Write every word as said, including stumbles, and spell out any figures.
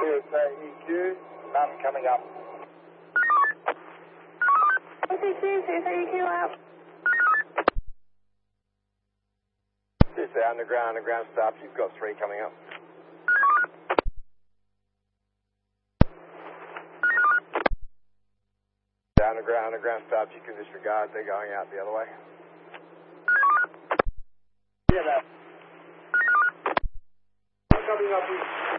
C S A E Q, none coming up. C S A C S A E Q out. C S A underground, underground stop, you've got three coming up. Underground, underground stop, you can disregard, they're going out the other way. Yeah, that. Coming up.